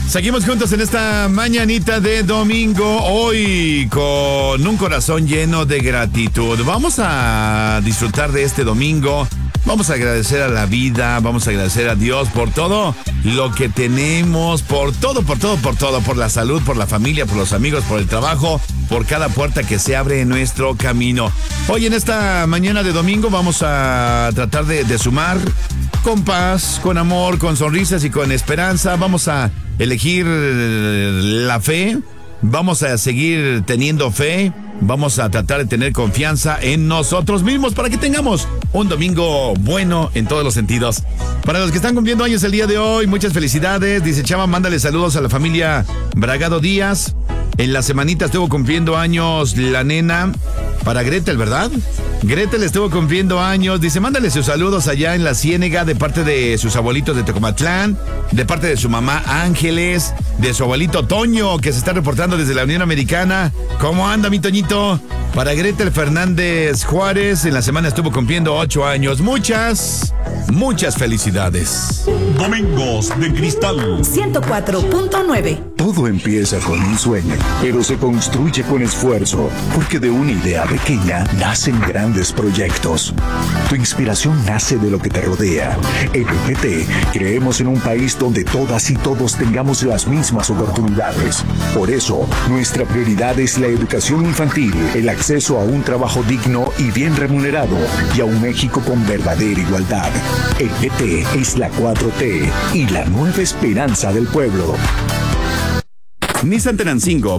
Seguimos juntos en esta mañanita de domingo, hoy con un corazón lleno de gratitud. Vamos a disfrutar de este domingo, vamos a agradecer a la vida, vamos a agradecer a Dios por todo lo que tenemos, por todo, por la salud, por la familia, por los amigos, por el trabajo, por cada puerta que se abre en nuestro camino. Hoy en esta mañana de domingo vamos a tratar de sumar con paz, con amor, con sonrisas y con esperanza. Vamos a elegir la fe, vamos a seguir teniendo fe, vamos a tratar de tener confianza en nosotros mismos para que tengamos un domingo bueno en todos los sentidos. Para los que están cumpliendo años el día de hoy, muchas felicidades. Dice Chava, mándale saludos a la familia Bragado Díaz. En la semanita estuvo cumpliendo años la nena para Gretel, ¿verdad? Gretel estuvo cumpliendo años. Dice, mándale sus saludos allá en la Ciénega de parte de sus abuelitos de Tecomatlán, de parte de su mamá Ángeles, de su abuelito Toño, que se está reportando desde la Unión Americana. ¿Cómo anda, mi Toñito? Para Gretel Fernández Juárez, en la semana estuvo cumpliendo 8 años. Muchas felicidades. Domingos de Cristal 104.9. Todo empieza con un sueño, pero se construye con esfuerzo, porque de una idea pequeña nacen grandes proyectos. Tu inspiración nace de lo que te rodea. En EPT creemos en un país donde todas y todos tengamos las mismas oportunidades. Por eso, nuestra prioridad es la educación infantil, el acceso a un trabajo digno y bien remunerado, y a un México con verdadera igualdad. EPT es la 4T y la nueva esperanza del pueblo. Nissan Tenancingo,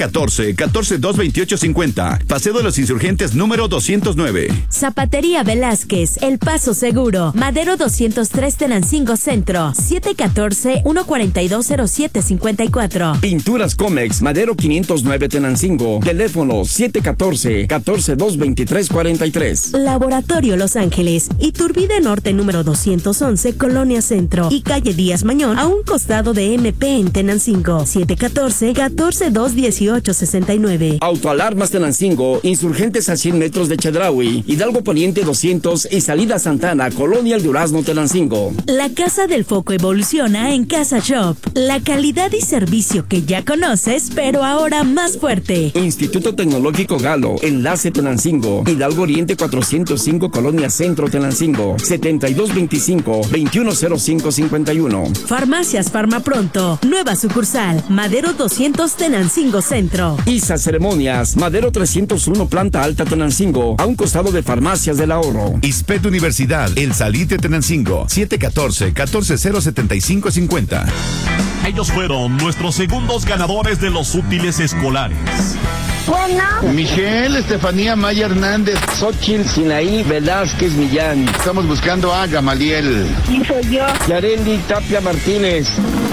714-228-50. Paseo de los Insurgentes número 209. Zapatería Velázquez, El Paso Seguro. Madero 203 Tenancingo Centro. 714-142-0754. Pinturas Comex, Madero 509 Tenancingo. Teléfono 714-142-2343. Laboratorio Los Ángeles, Iturbide Norte número 211, Colonia Centro. Y calle Díaz Mañón, a un costado de MP en Tenancingo. 714-218-69. Autoalarmas Tenancingo, Insurgentes a 100 metros de Chedraui, Hidalgo Poniente 200 y Salida Santana, Colonia El Durazno, Tenancingo. La Casa del Foco evoluciona en Casa Shop. La calidad y servicio que ya conoces, pero ahora más fuerte. Instituto Tecnológico Galo, Enlace Tenancingo, Hidalgo Oriente 405, Colonia Centro, Tenancingo. 7225-210551. Farmacias Farmapronto, nueva sucursal, Madero 200 Tenancingo Centro. ISA Ceremonias, Madero 301 Planta Alta Tenancingo, a un costado de Farmacias del Ahorro. ISPET Universidad, El Salite Tenancingo, 714-140-7550. Ellos fueron nuestros segundos ganadores de los útiles escolares. Bueno. Miguel, Estefanía Maya Hernández. Xochitl Sinaí Velázquez Millán. Estamos buscando a Gamaliel. Sí, soy yo. Yareli Tapia Martínez.